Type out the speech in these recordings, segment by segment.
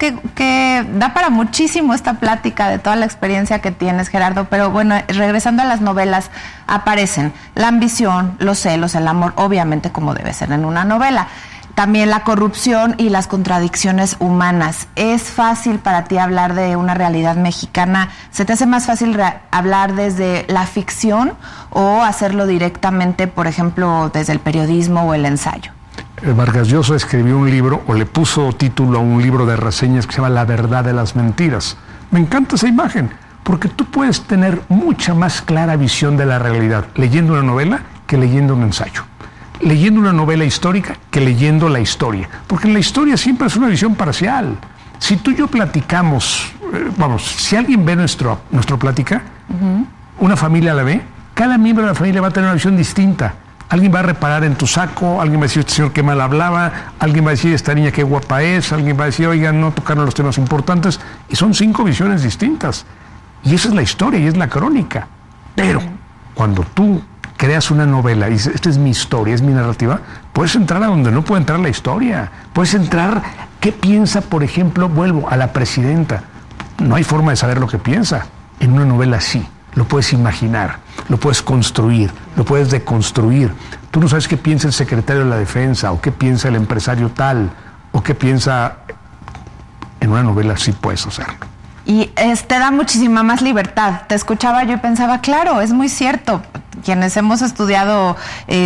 que da para muchísimo esta plática de toda la experiencia que tienes, Gerardo, pero bueno, regresando a las novelas, aparecen la ambición, los celos, el amor, obviamente como debe ser en una novela. También la corrupción y las contradicciones humanas. ¿Es fácil para ti hablar de una realidad mexicana? ¿Se te hace más fácil hablar desde la ficción o hacerlo directamente, por ejemplo, desde el periodismo o el ensayo? Vargas Llosa escribió un libro, o le puso título a un libro de reseñas que se llama La verdad de las mentiras. Me encanta esa imagen, porque tú puedes tener mucha más clara visión de la realidad leyendo una novela que leyendo un ensayo. Leyendo una novela histórica que leyendo la historia, porque en la historia siempre es una visión parcial. Si tú y yo platicamos, si alguien ve nuestra plática, una familia la ve, cada miembro de la familia va a tener una visión distinta. Alguien va a reparar en tu saco, alguien va a decir, este señor qué mal hablaba, alguien va a decir, esta niña qué guapa es, alguien va a decir, oigan, no tocaron los temas importantes, y son 5 visiones distintas. Y esa es la historia y es la crónica. Pero cuando tú creas una novela y dices, esta es mi historia, es mi narrativa, puedes entrar a donde no puede entrar la historia. Puedes entrar, ¿qué piensa, por ejemplo, vuelvo a la presidenta? No hay forma de saber lo que piensa. En una novela sí, lo puedes imaginar, lo puedes construir, lo puedes deconstruir. Tú no sabes qué piensa el secretario de la Defensa, o qué piensa el empresario tal, o qué piensa. En una novela sí puedes hacerlo. Y te da muchísima más libertad. Te escuchaba yo y pensaba, claro, es muy cierto. Quienes hemos estudiado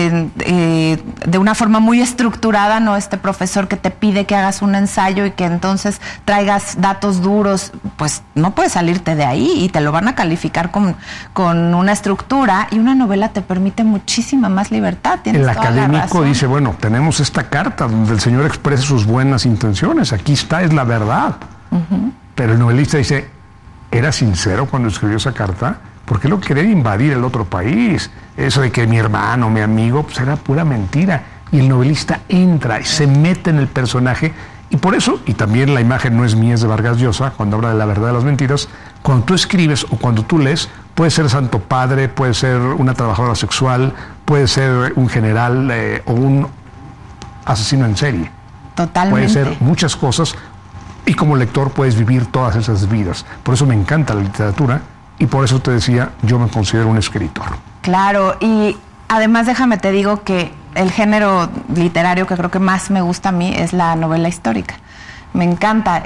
de una forma muy estructurada, ¿no? Este profesor que te pide que hagas un ensayo y que entonces traigas datos duros, pues no puedes salirte de ahí y te lo van a calificar con una estructura, y una novela te permite muchísima más libertad. El académico dice, bueno, tenemos esta carta donde el señor expresa sus buenas intenciones, aquí está, es la verdad. Pero el novelista dice, ¿era sincero cuando escribió esa carta? Porque lo quería invadir el otro país. Eso de que mi hermano, mi amigo, pues era pura mentira. Y el novelista entra y se mete en el personaje. Y por eso, y también la imagen no es mía, es de Vargas Llosa, cuando habla de la verdad de las mentiras, cuando tú escribes o cuando tú lees, puede ser santo padre, puede ser una trabajadora sexual, puede ser un general o un asesino en serie. Totalmente. Puede ser muchas cosas. Y como lector puedes vivir todas esas vidas. Por eso me encanta la literatura y por eso te decía, yo me considero un escritor. Claro, y además déjame te digo que el género literario que creo que más me gusta a mí es la novela histórica. Me encanta,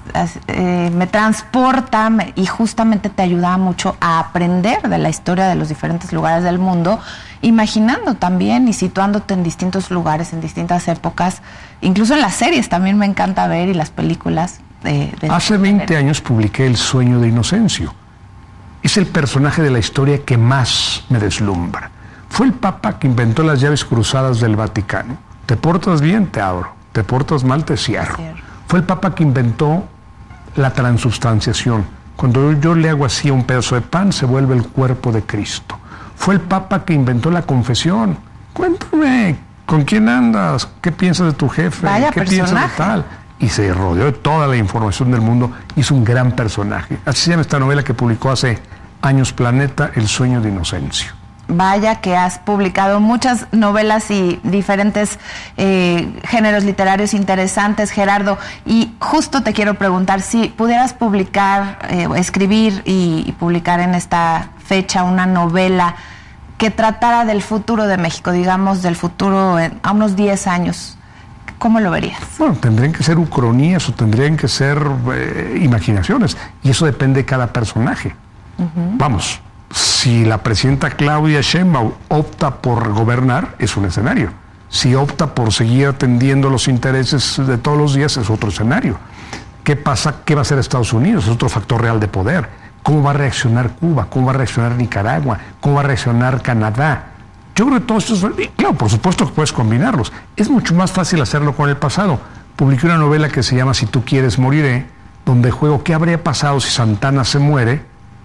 me transporta y justamente te ayuda mucho a aprender de la historia de los diferentes lugares del mundo, imaginando también y situándote en distintos lugares, en distintas épocas. Incluso en las series también me encanta ver, y las películas. Hace 20 años publiqué El sueño de Inocencio. Es el personaje de la historia que más me deslumbra. Fue el Papa que inventó las llaves cruzadas del Vaticano. Te portas bien, te abro. Te portas mal, te cierro. Fue el Papa que inventó la transubstanciación. Cuando yo le hago así a un pedazo de pan, se vuelve el cuerpo de Cristo. Fue el Papa que inventó la confesión. Cuéntame, ¿con quién andas? ¿Qué piensas de tu jefe? Vaya ¿Qué personaje. piensas de tal? Y se rodeó de toda la información del mundo. Hizo un gran personaje. Así se llama esta novela que publicó hace años Planeta, El sueño de Inocencio. Vaya que has publicado muchas novelas y diferentes géneros literarios interesantes, Gerardo. Y justo te quiero preguntar, si pudieras publicar, escribir y publicar en esta fecha una novela que tratara del futuro de México, digamos, del futuro a unos 10 años, ¿cómo lo verías? Bueno, tendrían que ser ucronías o tendrían que ser imaginaciones. Y eso depende de cada personaje. Vamos. Si la presidenta Claudia Sheinbaum opta por gobernar, es un escenario. Si opta por seguir atendiendo los intereses de todos los días, es otro escenario. ¿Qué pasa? ¿Qué va a hacer Estados Unidos? Es otro factor real de poder. ¿Cómo va a reaccionar Cuba? ¿Cómo va a reaccionar Nicaragua? ¿Cómo va a reaccionar Canadá? Yo creo que todos estos... Claro, por supuesto que puedes combinarlos. Es mucho más fácil hacerlo con el pasado. Publiqué una novela que se llama Si tú quieres, moriré, donde juego qué habría pasado si Santana se muere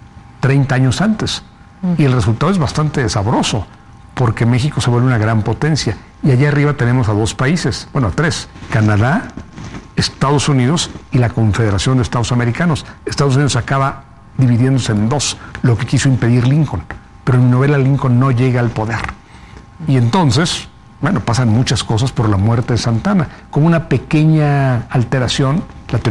30 años antes. Y el resultado es bastante sabroso, porque México se vuelve una gran potencia. Y allá arriba tenemos a 2 países, bueno, a 3, Canadá, Estados Unidos y la Confederación de Estados Americanos. Estados Unidos acaba dividiéndose en 2, lo que quiso impedir Lincoln. Pero en mi novela Lincoln no llega al poder. Y entonces, bueno, pasan muchas cosas por la muerte de Santana. Como una pequeña alteración, la teoría